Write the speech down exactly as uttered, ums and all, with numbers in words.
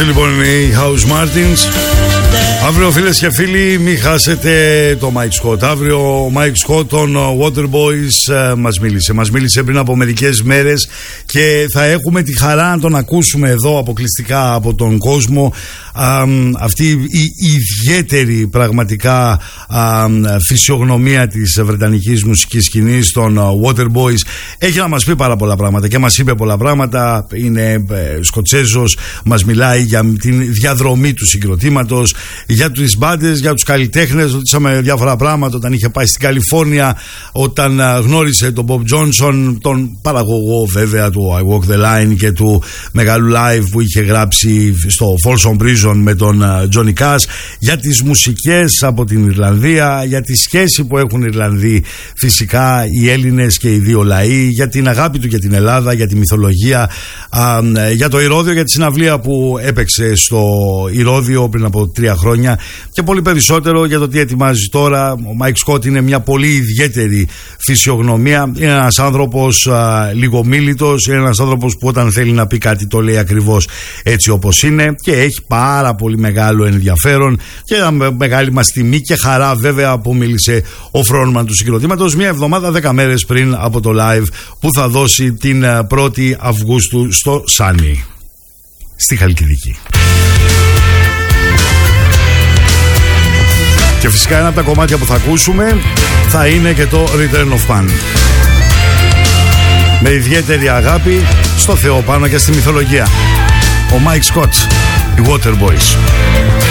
Αυτοί λοιπόν είναι οι House Martins. Αύριο, φίλες και φίλοι, μην χάσετε το Mike Scott. Αύριο ο Mike Scott των Waterboys ε, μας μίλησε. Μας μίλησε πριν από μερικές μέρες και θα έχουμε τη χαρά να τον ακούσουμε εδώ αποκλειστικά από τον κόσμο. Α, αυτή η ιδιαίτερη πραγματικά α, φυσιογνωμία της βρετανικής μουσικής σκηνής των Waterboys έχει να μας πει πάρα πολλά πράγματα και μας είπε πολλά πράγματα. Είναι ε, Σκοτσέζος, μας μιλάει για την διαδρομή του συγκροτήματος, για τις μπάντες, για τους καλλιτέχνες. Ρωτήσαμε διάφορα πράγματα όταν είχε πάει στην Καλιφόρνια, όταν γνώρισε τον Bob Johnson, τον παραγωγό βέβαια του I Walk the Line και του μεγάλου live που είχε γράψει στο Folsom Prison με τον Johnny Cash, για τις μουσικές από την Ιρλανδία, για τη σχέση που έχουν οι Ιρλανδοί φυσικά οι Έλληνες και οι δύο λαοί, για την αγάπη του για την Ελλάδα, για τη μυθολογία, α, για το Ηρώδειο, για τη συναυλία που έπαιξε στο Ηρώδειο πριν από τρία χρόνια και πολύ περισσότερο για το τι ετοιμάζει τώρα. Ο Mike Scott είναι μια πολύ ιδιαίτερη φυσιογνωμία. Είναι ένας άνθρωπος λιγομίλητος, είναι ένας άνθρωπος που όταν θέλει να πει κάτι το λέει ακριβώς έτσι όπως είναι και έχει πάρα πολύ μεγάλο ενδιαφέρον και μεγάλη μας τιμή και χαρά βέβαια που μίλησε ο frontman του συγκροτήματος μια εβδομάδα, δέκα μέρες πριν από το live που θα δώσει την πρώτη Αυγούστου στο Σάνι στη Χαλκιδική. Και φυσικά ένα από τα κομμάτια που θα ακούσουμε θα είναι και το Return of Pan, με ιδιαίτερη αγάπη στο Θεό πάνω και στη μυθολογία. Ο Mike Scott, οι Waterboys.